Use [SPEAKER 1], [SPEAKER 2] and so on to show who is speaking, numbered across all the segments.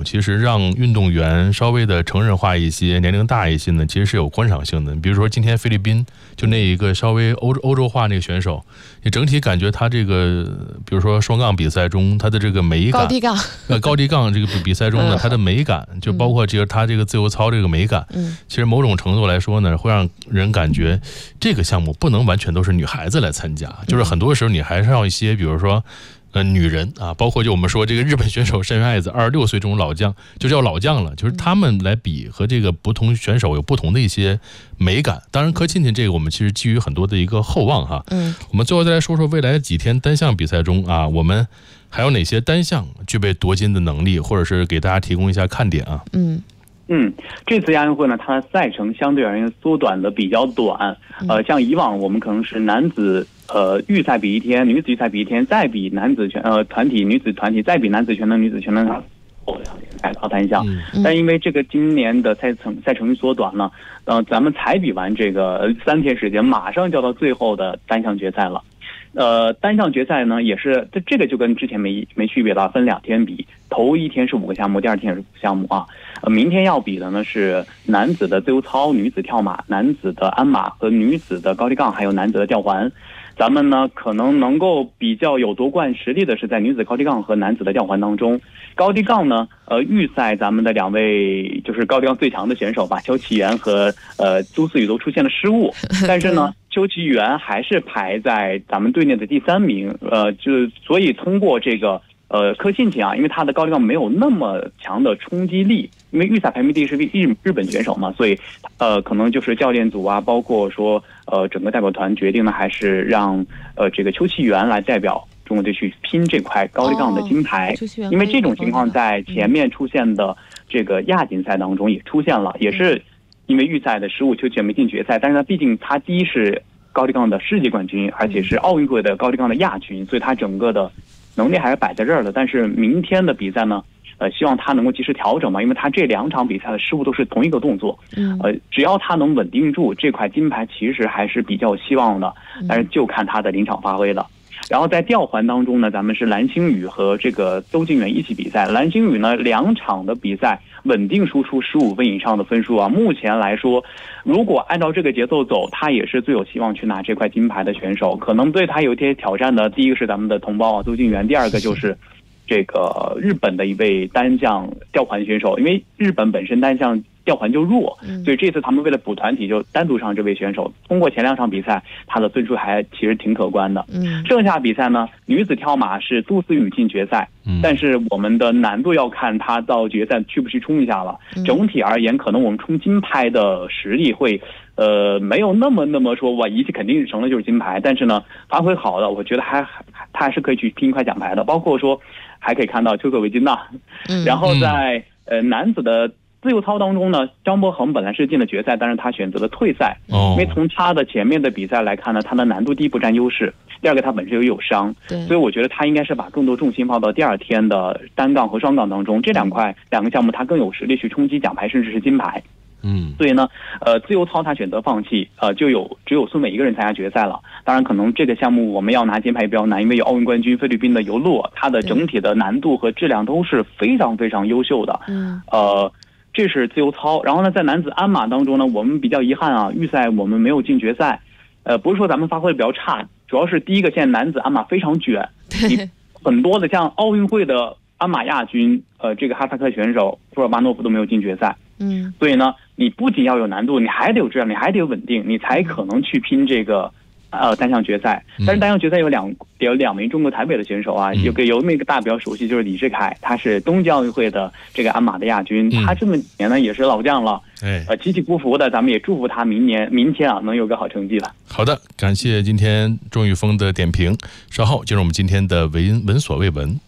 [SPEAKER 1] 其实让运动员稍微的成人化一些，年龄大一些呢，其实是有观赏性的。比如说今天菲律宾就那一个稍微欧洲化那个选手，你整体感觉他这个，比如说双杠比赛中他的这个美感，高低杠这个比赛中呢，他的美感，就包括就是他这个自由操这个美感，其实某种程度来说呢，会让人感觉这个项目不能完全都是女孩子来参加，就是很多时候你还是要一些，比如说女人啊，包括就我们说这个日本选手山原爱子26岁这种老将，就叫老将了，就是他们来比和这个不同选手有不同的一些美感。当然柯庆庆这个我们其实基于很多的一个厚望哈。我们最后再来说说未来几天单项比赛中啊，我们还有哪些单项具备夺金的能力，或者是给大家提供一下看点啊。
[SPEAKER 2] 这次亚运会呢，它的赛程相对而言缩短的比较短。像以往我们可能是男子预赛比一天，女子预赛比一天，再比男子团体、女子团体，再比男子全能、女子全能，改到单项。但因为这个今年的赛程缩短了，咱们才比完这个3天时间，马上就要到最后的单项决赛了。单项决赛呢，也是这个就跟之前没区别了，分2天比，头一天是5个项目，第2天是5个项目啊。明天要比的呢是男子的自由操、女子跳马、男子的鞍马和女子的高低杠，还有男子的吊环。咱们呢可能能够比较有夺冠实力的是在女子高低杠和男子的吊环当中。高低杠呢，预赛咱们的2位就是高低杠最强的选手吧，邱启源和朱思雨都出现了失误，但是呢邱启源还是排在咱们队内的第3名，所以通过这个柯庆庆啊，因为他的高低杠没有那么强的冲击力，因为预赛排名第一是日本选手嘛，所以可能就是教练组啊，包括说整个代表团决定呢，还是让这个邱启源来代表中国队去拼这块高低杠的金牌。因为这种情况在前面出现的这个亚锦赛当中也出现了，也是因为预赛的失误，邱启源没进决赛，但是他毕竟他第一是高低杠的世界冠军，而且是奥运会的高低杠的亚军，所以他整个的能力还是摆在这儿的。但是明天的比赛呢，希望他能够及时调整嘛，因为他这2场比赛的失误都是同一个动作，只要他能稳定住这块金牌，其实还是比较有希望的，但是就看他的临场发挥了。然后在吊环当中呢，咱们是蓝星宇和这个邹敬远一起比赛。蓝星宇呢2场的比赛稳定输出15分以上的分数啊，目前来说，如果按照这个节奏走，他也是最有希望去拿这块金牌的选手。可能对他有一些挑战的，第一个是咱们的同胞啊邹敬远，第2个就是这个日本的一位单项吊环选手，因为日本本身单项吊环就弱，所以这次他们为了补团体就单独上这位选手。通过前2场比赛，他的分数还其实挺可观的。剩下比赛呢，女子跳马是杜思雨进决赛，但是我们的难度要看他到决赛去不去冲一下了。整体而言，可能我们冲金牌的实力会没有那么说哇一切肯定成了就是金牌，但是呢发挥好的，我觉得他还是可以去拼一块奖牌的。包括说还可以看到丘克维金娜，然后在男子的自由操当中呢，张博恒本来是进了决赛，但是他选择了退赛，因为从他的前面的比赛来看呢，他的难度第一不占优势，第2个他本身又有伤，所以我觉得他应该是把更多重心放到第2天的单杠和双杠当中，这2个项目他更有实力去冲击奖牌甚至是金牌。所以呢，自由操他选择放弃，只有孙美一个人参加决赛了。当然，可能这个项目我们要拿金牌也比较难，因为有奥运冠军菲律宾的尤洛，他的整体的难度和质量都是非常非常优秀的。这是自由操。然后呢，在男子鞍马当中呢，我们比较遗憾啊，预赛我们没有进决赛。不是说咱们发挥的比较差，主要是第一个，现在男子鞍马非常卷，很多的像奥运会的鞍马亚军，这个哈萨克选手库尔巴诺夫都没有进决赛。所以呢，你不仅要有难度，你还得有质量，你还得有稳定，你才可能去拼这个单项决赛。但是单项决赛有两名中国台北的选手啊，有那个大比较熟悉，就是李志凯，他是东京奥运会的这个鞍马的亚军，他这么几年呢也是老将了，起起伏伏的，咱们也祝福他明天啊能有个好成绩了。
[SPEAKER 1] 好的，感谢今天钟宇峰的点评，稍后进入我们今天的闻所未闻。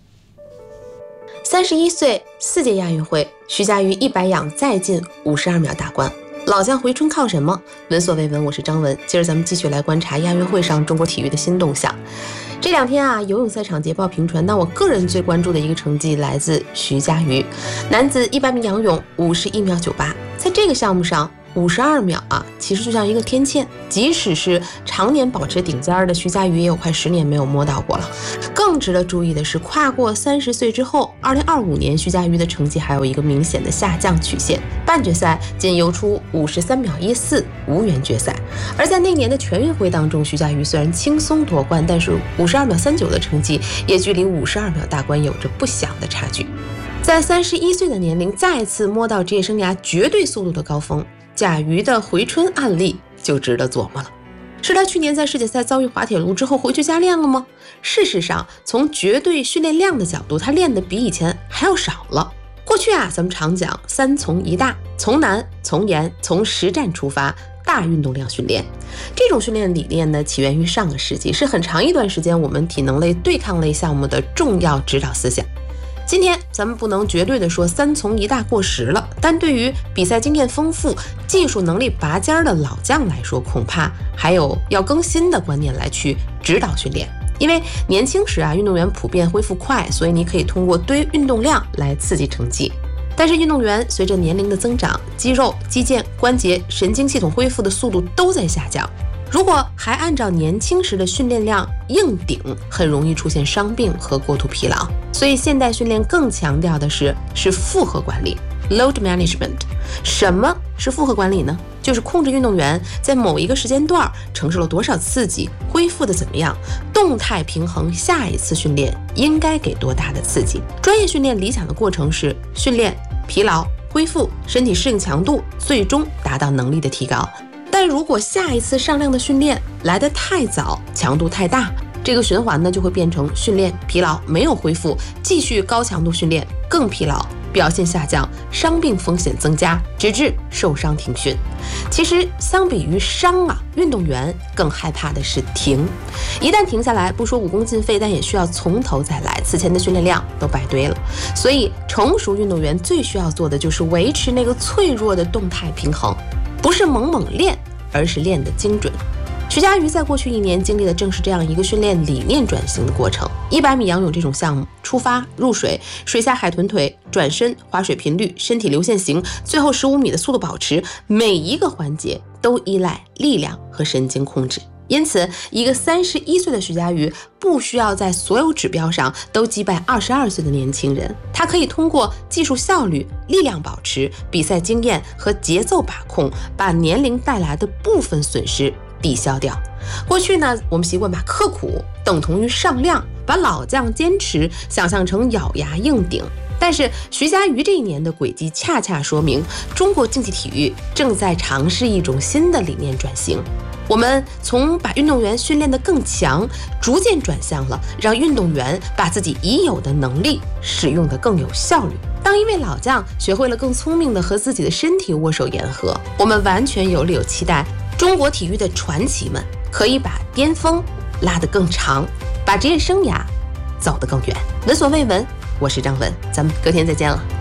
[SPEAKER 3] 31岁4届亚运会，徐嘉余100仰再进52秒大关。老将回春靠什么？闻所未闻，我是张文。接着咱们继续来观察亚运会上中国体育的新动向。这2天啊，游泳赛场捷报频传，但我个人最关注的一个成绩来自徐嘉余，男子100米仰泳51秒98。在这个项目上， 52秒啊，其实就像一个天堑，即使是常年保持顶尖的徐嘉余也有快10年没有摸到过了。更值得注意的是，跨过30岁之后，2025年徐嘉余的成绩还有一个明显的下降曲线，半决赛仅游出53秒14，无缘决赛。而在那年的全运会当中，徐嘉余虽然轻松夺冠，但是52秒39的成绩也距离52秒大关有着不小的差距。在31岁的年龄再次摸到职业生涯绝对速度的高峰，贾瑜的回春案例就值得琢磨了。是他去年在世锦赛遭遇滑铁卢之后回去加练了吗？事实上，从绝对训练量的角度，他练的比以前还要少了。过去啊，咱们常讲3从1大，从难、从严、从实战出发，大运动量训练。这种训练理念呢，起源于上个世纪，是很长一段时间我们体能类、对抗类项目的重要指导思想。今天咱们不能绝对的说3从1大过时了，但对于比赛经验丰富、技术能力拔尖的老将来说，恐怕还有要更新的观念来去指导训练。因为年轻时啊，运动员普遍恢复快，所以你可以通过堆运动量来刺激成绩。但是运动员随着年龄的增长，肌肉、肌腱、关节、神经系统恢复的速度都在下降。如果还按照年轻时的训练量硬顶，很容易出现伤病和过度疲劳。所以现代训练更强调的是负荷管理 （load management）。什么是负荷管理呢？就是控制运动员在某一个时间段承受了多少刺激，恢复的怎么样，动态平衡下一次训练应该给多大的刺激。专业训练理想的过程是训练、疲劳、恢复、身体适应强度，最终达到能力的提高。但如果下一次上量的训练来得太早，强度太大，这个循环呢就会变成训练疲劳没有恢复，继续高强度训练更疲劳，表现下降，伤病风险增加，直至受伤停训。其实相比于伤啊，运动员更害怕的是停。一旦停下来，不说武功尽废，但也需要从头再来，此前的训练量都白堆了。所以成熟运动员最需要做的就是维持那个脆弱的动态平衡，不是猛猛练，而是练得精准。徐嘉余在过去1年经历的正是这样一个训练理念转型的过程。100米仰泳这种项目，出发、入水、水下海豚腿、转身、划水频率、身体流线型，最后15米的速度保持，每一个环节都依赖力量和神经控制。因此，一个31岁的徐嘉余不需要在所有指标上都击败22岁的年轻人，他可以通过技术效率、力量保持、比赛经验和节奏把控，把年龄带来的部分损失抵消掉。过去呢，我们习惯把刻苦等同于上量，把老将坚持想象成咬牙硬顶。但是徐嘉余这一年的轨迹恰恰说明，中国竞技体育正在尝试一种新的理念转型。我们从把运动员训练得更强，逐渐转向了让运动员把自己已有的能力使用得更有效率。当一位老将学会了更聪明地和自己的身体握手言和，我们完全有理由期待中国体育的传奇们可以把巅峰拉得更长，把职业生涯走得更远。闻所未闻，我是张文，咱们隔天再见了。